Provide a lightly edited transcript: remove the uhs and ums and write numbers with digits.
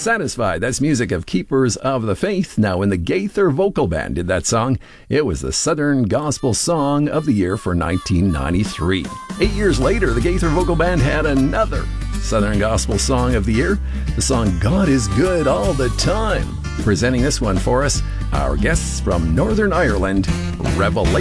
Satisfied. That's music of Keepers of the Faith. Now, when the Gaither Vocal Band did that song, it was the Southern Gospel Song of the Year for 1993. 8 years later, the Gaither Vocal Band had another Southern Gospel Song of the Year, the song God is Good All the Time. Presenting this one for us, our guests from Northern Ireland, Revelation.